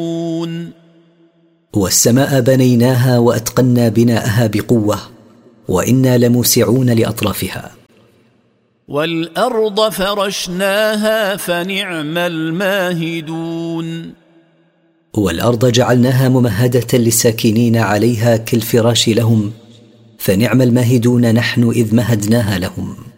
والسماء بنيناها وأتقنا بناءها بقوة وإنا لموسعون لأطرافها. والأرض فرشناها فنعم الماهدون. والأرض جعلناها ممهدة للساكنين عليها كالفراش لهم، فنعم الماهدون نحن إذ مهدناها لهم.